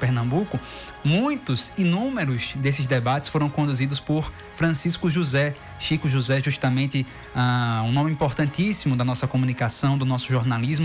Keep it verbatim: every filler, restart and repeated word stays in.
Pernambuco, muitos, inúmeros desses debates foram conduzidos por Francisco José. Chico José, justamente uh, um nome importantíssimo da nossa comunicação, do nosso jornalismo.